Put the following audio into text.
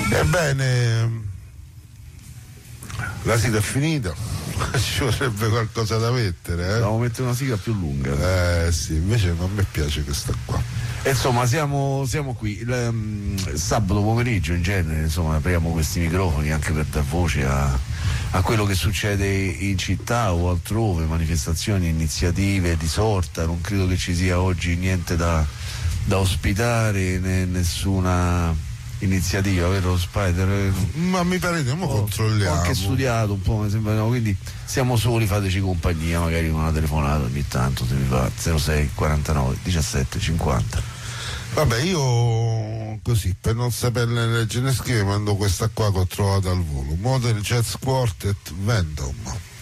Ebbene, la sigla è finita, ci vorrebbe qualcosa da mettere. Dobbiamo mettere una sigla più lunga. Sì, invece non mi piace questa qua. Insomma, siamo qui il sabato pomeriggio in genere, insomma, apriamo questi microfoni anche per dar voce a quello che succede in città o altrove, manifestazioni, iniziative di sorta. Non credo che ci sia oggi niente da ospitare, nessuna iniziativa, vero Spider? Ma mi pare che controlliamo. Ho anche studiato un po', mi sembra, no? Quindi siamo soli, fateci compagnia, magari con una telefonata ogni tanto, se vi va, 06 49 17 50. Vabbè, io così, per non saperne leggere né scrivere, mando questa qua che ho trovato al volo. Modern Jazz Quartet Vendom.